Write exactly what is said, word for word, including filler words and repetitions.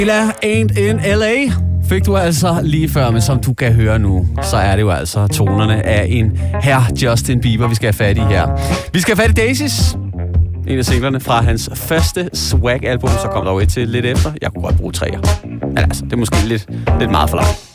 Ella Ain't in L A fik du altså lige før, men som du kan høre nu, så er det jo altså tonerne af en herr Justin Bieber, vi skal have fat i her. Vi skal have fat i Daisies, en af singlerne fra hans første Swag-album, så kom der jo et til lidt efter. Jeg kunne godt bruge treer. Men altså, det er måske lidt, lidt meget for langt.